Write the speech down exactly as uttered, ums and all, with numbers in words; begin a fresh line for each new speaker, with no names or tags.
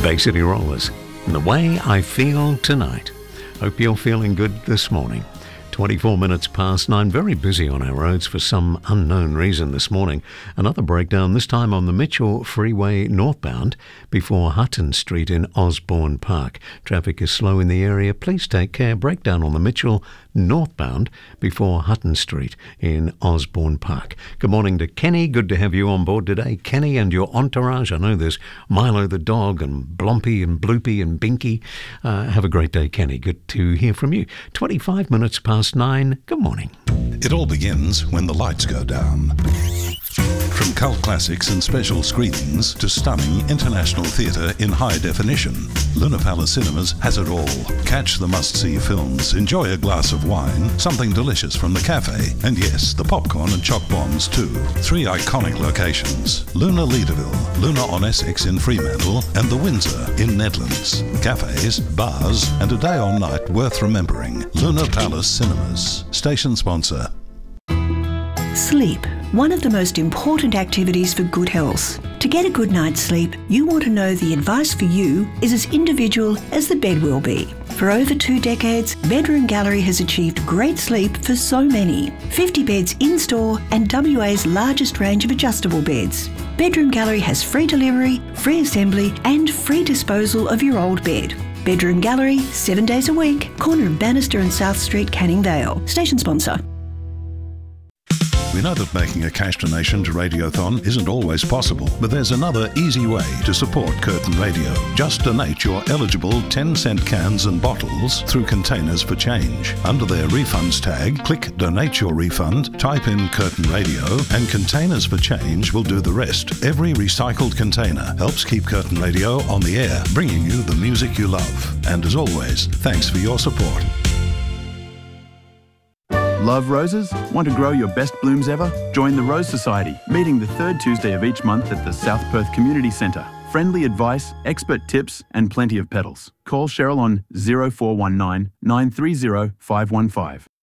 Bay City Rollers, and The Way I Feel Tonight. Hope you're feeling good this morning. twenty-four minutes past nine, very busy on our roads for some unknown reason this morning. Another breakdown, this time on the Mitchell Freeway northbound before Hutton Street in Osborne Park. Traffic is slow in the area. Please take care. Breakdown on the Mitchell northbound before Hutton Street in Osborne Park. Good morning to Kenny. Good to have you on board today. Kenny and your entourage. I know there's Milo the dog and Blompy and Bloopy and Binky. Uh, have a great day, Kenny. Good to hear from you. twenty-five minutes past nine. Good morning.
It all begins when the lights go down. From cult classics and special screenings to stunning international theatre in high definition, Luna Palace Cinemas has it all. Catch the must-see films, enjoy a glass of wine, something delicious from the cafe, and yes, the popcorn and choc bombs too. Three iconic locations: Luna Leederville, Luna on Essex in Fremantle, and the Windsor in Nedlands. Cafes, bars, and a day or night worth remembering. Luna Palace Cinemas. Station sponsor.
Sleep, one of the most important activities for good health. To get a good night's sleep, you want to know the advice for you is as individual as the bed will be. For over two decades, Bedroom Gallery has achieved great sleep for so many. fifty beds in-store and W A's largest range of adjustable beds. Bedroom Gallery has free delivery, free assembly and free disposal of your old bed. Bedroom Gallery, seven days a week, corner of Bannister and South Street, Canning Vale. Station sponsor.
We know that making a cash donation to Radiothon isn't always possible, but there's another easy way to support Curtin Radio. Just donate your eligible ten cent cans and bottles through Containers for Change. Under their refunds tag, click Donate Your Refund, type in Curtin Radio, and Containers for Change will do the rest. Every recycled container helps keep Curtin Radio on the air, bringing you the music you love. And as always, thanks for your support.
Love roses? Want to grow your best blooms ever? Join the Rose Society, meeting the third Tuesday of each month at the South Perth Community Centre. Friendly advice, expert tips and plenty of petals. Call Cheryl on zero four one nine, nine three zero, five one five.